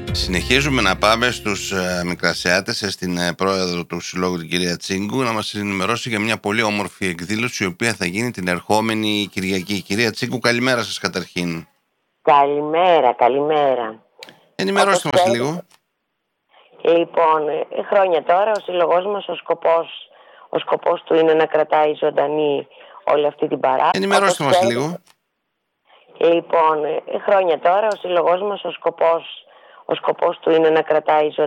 Συνεχίζουμε να πάμε στους Μικρασιάτες, στην πρόεδρο του Συλλόγου, την κυρία Τσίγκου, να μας ενημερώσει για μια πολύ όμορφη εκδήλωση η οποία θα γίνει την ερχόμενη Κυριακή. Κυρία Τσίγκου, καλημέρα σας καταρχήν. Καλημέρα. Ενημερώστε μας λίγο. Λοιπόν, χρόνια τώρα ο σύλλογός μας, ο σκοπός του είναι να κρατάει ζωντανή όλη αυτή την παράδοση. Ενημερώστε μας λίγο. Λοιπόν, χρόνια τώρα ο σύλλογός μας, ο σκοπός του είναι να κρατάει ζωντανή